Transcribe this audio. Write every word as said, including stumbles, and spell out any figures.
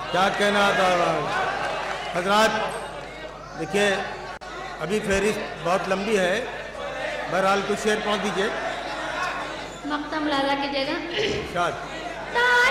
क्या कहना था हजरात। देखिए अभी फहरिस्त बहुत लंबी है, बहरहाल कुछ शेर पहुँच दीजिए। मकतम लाला की जगह शाद